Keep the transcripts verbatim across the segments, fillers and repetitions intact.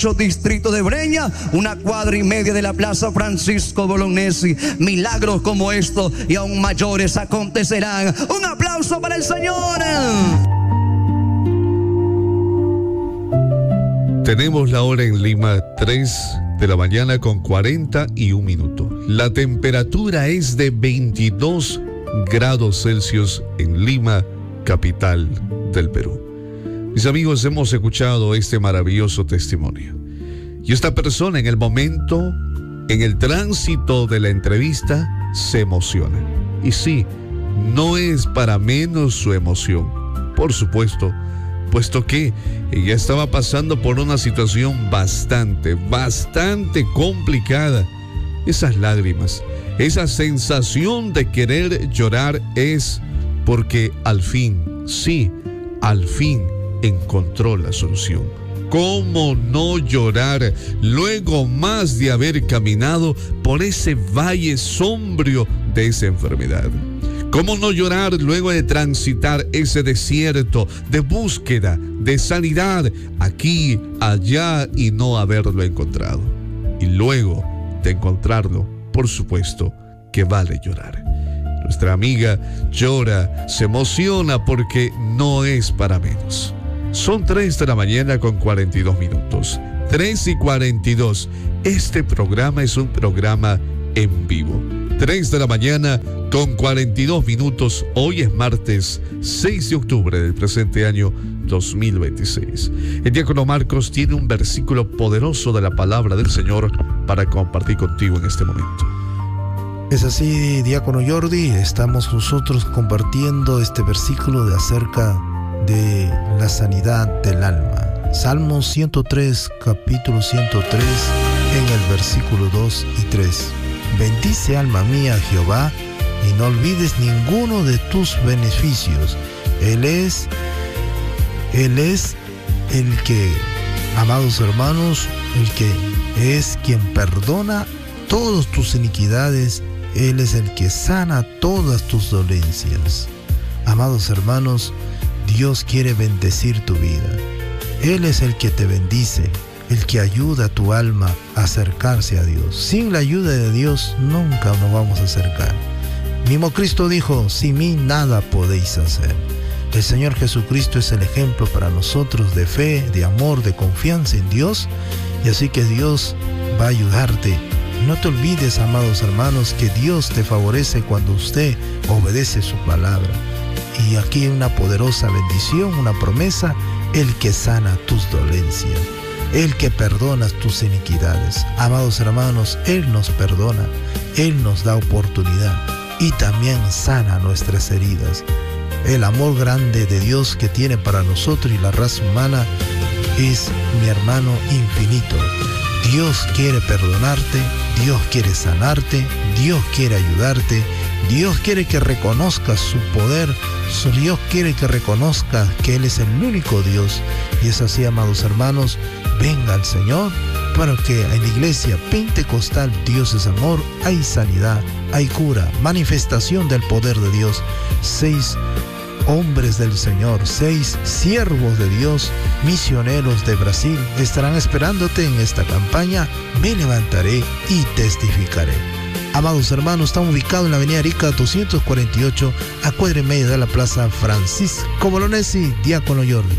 Distrito de Breña, una cuadra y media de la Plaza Francisco Bolognesi. Milagros como estos y aún mayores acontecerán. Un aplauso para el Señor. Tenemos la hora en Lima, tres de la mañana con cuarenta y un minutos. La temperatura es de veintidós grados Celsius en Lima, capital del Perú. Mis amigos, hemos escuchado este maravilloso testimonio. Y esta persona en el momento, en el tránsito de la entrevista, se emociona. Y sí, no es para menos su emoción, por supuesto, puesto que ella estaba pasando por una situación bastante, bastante complicada. Esas lágrimas, esa sensación de querer llorar es porque al fin, sí, al fin, encontró la solución. ¿Cómo no llorar luego más de haber caminado por ese valle sombrío de esa enfermedad? ¿Cómo no llorar luego de transitar ese desierto de búsqueda, de sanidad, aquí, allá y no haberlo encontrado? Y luego de encontrarlo, por supuesto que vale llorar. Nuestra amiga llora, se emociona porque no es para menos. Son tres de la mañana con cuarenta y dos minutos. tres y cuarenta y dos. Este programa es un programa en vivo. tres de la mañana con cuarenta y dos minutos. Hoy es martes seis de octubre del presente año dos mil veintiséis. El diácono Marcos tiene un versículo poderoso de la palabra del Señor para compartir contigo en este momento. Es así, diácono Jordi. Estamos nosotros compartiendo este versículo de acerca de la sanidad del alma. Salmo ciento tres, capítulo ciento tres, en el versículo dos y tres. Bendice alma mía a Jehová y no olvides ninguno de tus beneficios. Él es, Él es el que, amados hermanos, el que es quien perdona todas tus iniquidades. Él es el que sana todas tus dolencias. Amados hermanos, Dios quiere bendecir tu vida. Él es el que te bendice, el que ayuda a tu alma a acercarse a Dios. Sin la ayuda de Dios nunca nos vamos a acercar. Mismo Cristo dijo, sin mí nada podéis hacer. El Señor Jesucristo es el ejemplo para nosotros de fe, de amor, de confianza en Dios. Y así que Dios va a ayudarte. No te olvides, amados hermanos, que Dios te favorece cuando usted obedece su palabra. Y aquí hay una poderosa bendición, una promesa: el que sana tus dolencias, el que perdona tus iniquidades. Amados hermanos, Él nos perdona, Él nos da oportunidad y también sana nuestras heridas. El amor grande de Dios que tiene para nosotros y la raza humana es, mi hermano, infinito. Dios quiere perdonarte, Dios quiere sanarte, Dios quiere ayudarte, Dios quiere que reconozcas su poder, Dios quiere que reconozcas que Él es el único Dios. Y es así, amados hermanos, venga al Señor, para que en la iglesia pentecostal Dios es amor, hay sanidad, hay cura, manifestación del poder de Dios. Seis hombres del Señor, seis siervos de Dios, misioneros de Brasil, estarán esperándote en esta campaña. Me levantaré y testificaré. Amados hermanos, estamos ubicados en la avenida Arica doscientos cuarenta y ocho, a cuadra y media de la Plaza Francisco Bolognesi. Diácono Jordi.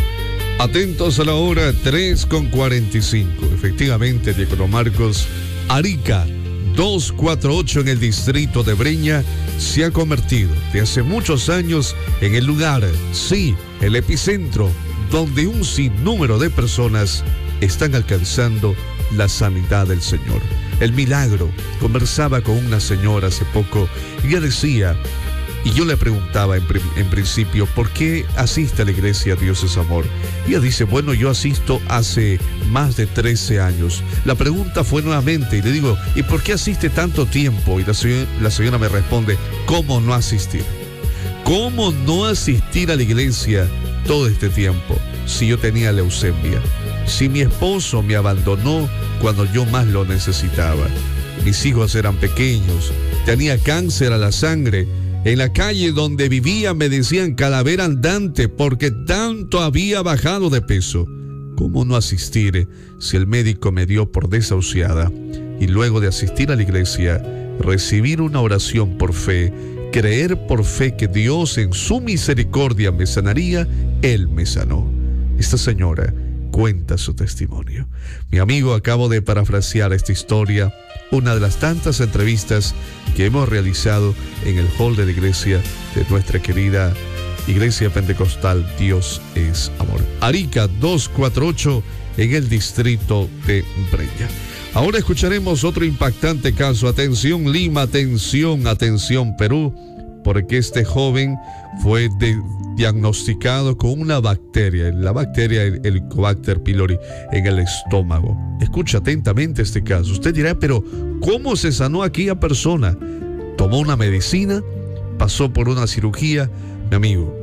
Atentos a la hora, tres con cuarenta y cinco. Efectivamente, diácono Marcos, Arica doscientos cuarenta y ocho en el distrito de Breña se ha convertido de hace muchos años en el lugar, sí, el epicentro, donde un sinnúmero de personas están alcanzando la sanidad del Señor. El milagro. Conversaba con una señora hace poco y ella decía, y yo le preguntaba en, en principio, ¿por qué asiste a la iglesia Dios es Amor? Y ella dice, bueno, yo asisto hace más de trece años. La pregunta fue nuevamente, y le digo, ¿y por qué asiste tanto tiempo? Y la señora, la señora me responde, ¿cómo no asistir? ¿Cómo no asistir a la iglesia todo este tiempo si yo tenía leucemia? Si mi esposo me abandonó cuando yo más lo necesitaba. Mis hijos eran pequeños, tenía cáncer a la sangre. En la calle donde vivía me decían calavera andante porque tanto había bajado de peso. ¿Cómo no asistir si el médico me dio por desahuciada? Y luego de asistir a la iglesia, recibir una oración por fe, creer por fe que Dios en su misericordia me sanaría, Él me sanó. Esta señora cuenta su testimonio. Mi amigo, acabo de parafrasear esta historia, una de las tantas entrevistas que hemos realizado en el hall de la iglesia de nuestra querida Iglesia Pentecostal Dios es Amor. Arica doscientos cuarenta y ocho en el distrito de Breña. Ahora escucharemos otro impactante caso. Atención Lima, atención, atención Perú, porque este joven fue de, diagnosticado con una bacteria, la bacteria el Helicobacter pylori en el estómago. Escucha atentamente este caso. Usted dirá, pero ¿cómo se sanó aquella persona? Tomó una medicina, pasó por una cirugía. Mi amigo,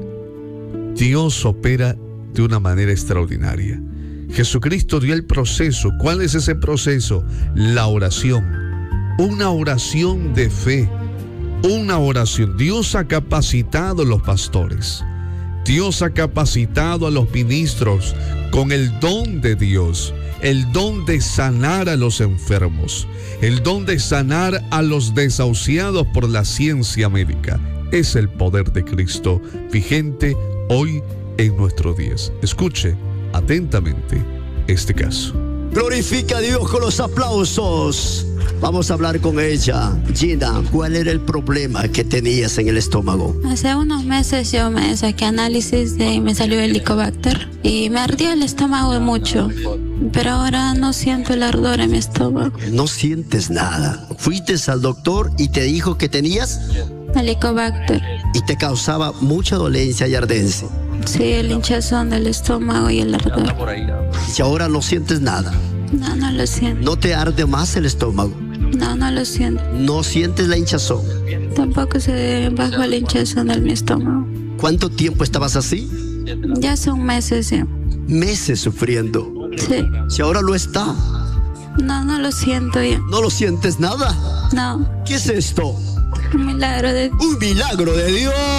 Dios opera de una manera extraordinaria. Jesucristo dio el proceso. ¿Cuál es ese proceso? La oración. Una oración de fe. Una oración. Dios ha capacitado a los pastores. Dios ha capacitado a los ministros con el don de Dios. El don de sanar a los enfermos. El don de sanar a los desahuciados por la ciencia médica. Es el poder de Cristo vigente hoy en nuestros días. Escuche atentamente este caso. Glorifica a Dios con los aplausos. Vamos a hablar con ella. Gina, ¿cuál era el problema que tenías en el estómago? Hace unos meses yo me saqué análisis y me salió el Helicobacter y me ardía el estómago mucho, pero ahora no siento el ardor en mi estómago. No sientes nada. Fuiste al doctor y te dijo que tenías Helicobacter. Y te causaba mucha dolencia y ardencia. Sí, el hinchazón del estómago y el ardor. Y ahora no sientes nada. No, no lo siento. ¿No te arde más el estómago? No, no lo siento. ¿No sientes la hinchazón? Tampoco se bajó la hinchazón de mi estómago. ¿Cuánto tiempo estabas así? Ya son meses ya. Meses sufriendo. Sí. Si ahora lo está. No, no lo siento ya. ¿No lo sientes nada? No. ¿Qué es esto? Un milagro de... ¡Un milagro de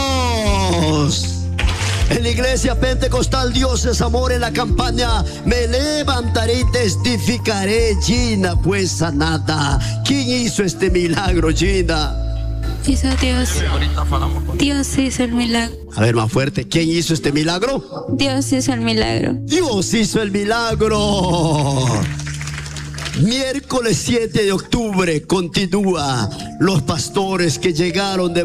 Dios! En la Iglesia Pentecostal Dios es Amor, en la campaña Me levantaré y testificaré, Gina pues sanada. ¿Quién hizo este milagro, Gina? Hizo Dios. Dios hizo el milagro. A ver, más fuerte. ¿Quién hizo este milagro? Dios hizo el milagro. Dios hizo el milagro. Miércoles siete de octubre continúa. Los pastores que llegaron de